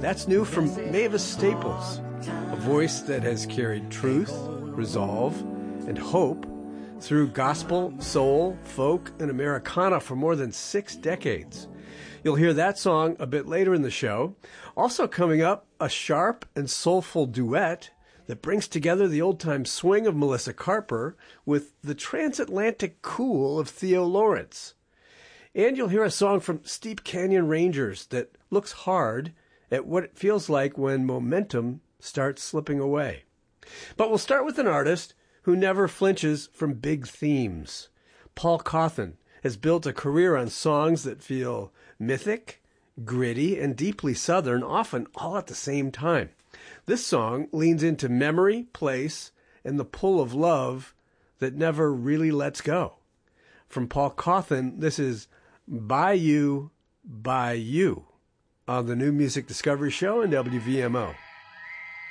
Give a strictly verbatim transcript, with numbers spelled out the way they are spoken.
That's new from Mavis Staples, a voice that has carried truth, resolve, and hope through gospel, soul, folk, and Americana for more than six decades. You'll hear that song a bit later in the show. Also coming up, a sharp and soulful duet that brings together the old-time swing of Melissa Carper with the transatlantic cool of Theo Lawrence. And you'll hear a song from Steep Canyon Rangers that looks hard at what it feels like when momentum starts slipping away. But we'll start with an artist who never flinches from big themes. Paul Cauthen has built a career on songs that feel mythic, gritty, and deeply Southern, often all at the same time. This song leans into memory, place, and the pull of love that never really lets go. From Paul Cauthen, this is By You, By You on the New Music Discovery Show and W V M O.